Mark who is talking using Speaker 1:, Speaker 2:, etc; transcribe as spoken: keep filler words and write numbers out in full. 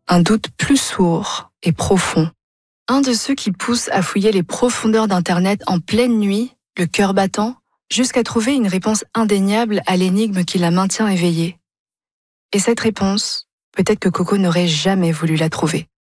Speaker 1: Un doute plus sourd et profond. Un de ceux qui poussent à fouiller les profondeurs d'Internet en pleine nuit, le cœur battant, jusqu'à trouver une réponse indéniable à l'énigme qui la maintient éveillée. Et cette réponse, peut-être que Coco n'aurait jamais voulu la trouver.